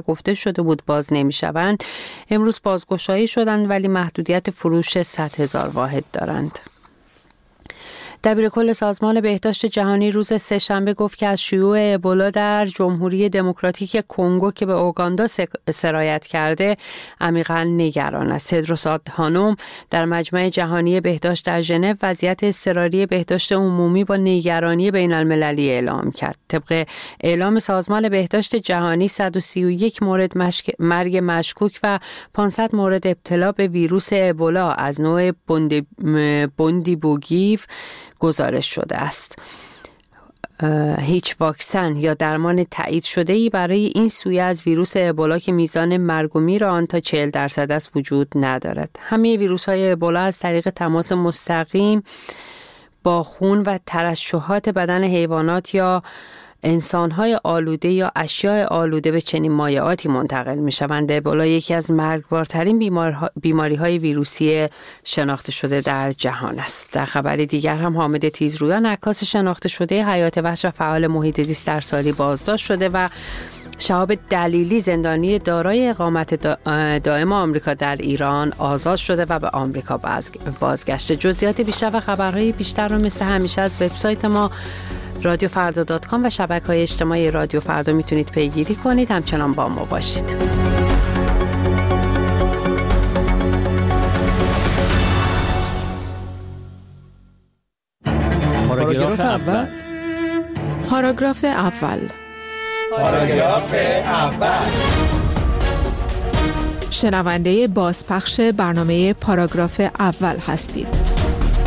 گفته شده بود باز نمی‌شوند، امروز بازگشایی شدند ولی محدودیت فروش 100,000 واحد دارند. دبیرکل سازمان بهداشت جهانی روز سه‌شنبه گفت که از شیوع ابولا در جمهوری دموکراتیک کنگو که به اوگاندا سرایت کرده عمیقاً نگران است. تدروس آدهانوم در مجمع جهانی بهداشت در ژنو وضعیت اضطراری بهداشت عمومی با نگرانی بین‌المللی اعلام کرد. طبق اعلام سازمان بهداشت جهانی 131 مورد مرگ مشکوک و 500 مورد ابتلا به ویروس ابولا از نوع بوندیبوگیو گزارش شده است. هیچ واکسن یا درمان تایید شده‌ای برای این سویه از ویروس ابولا که میزان مرگ و میر آن تا 40% است وجود ندارد. همه ویروس‌های ابولا از طریق تماس مستقیم با خون و ترشحات بدن حیوانات یا انسان‌های آلوده یا اشیاء آلوده به چنین مایعاتی منتقل می‌شوند. ابولا یکی از مرگبارترین بیماری‌های ویروسی شناخته شده در جهان است. در خبری دیگر هم حامد تیزرویان عکاس شناخته شده حیات وحش و فعال محیط زیست در سالی بازداشت شده و شهاب دلیلی زندانی دارای اقامت دائم آمریکا در ایران آزاد شده و به آمریکا بازگشته. جزئیات بیشتر و خبرهای بیشتر رو مثل همیشه از وبسایت ما رادیوفردا.com و شبکه‌های اجتماعی رادیو فردا میتونید پیگیری کنید. همچنان با ما باشید. پاراگراف اول. پاراگراف اول. پاراگراف اول. شنونده بازپخش برنامه پاراگراف اول هستید.